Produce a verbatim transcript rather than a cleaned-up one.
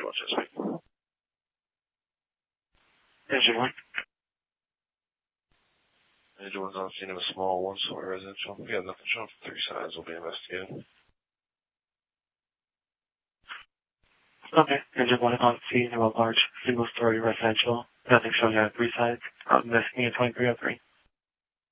George this week. Engine one. Engine one's on scene of a small one-story residential. We have nothing shown for three sides. Will be investigated. Okay. Engine one on scene of a large single-story residential. Nothing showing on three sides. I'm investigating at twenty-three oh three.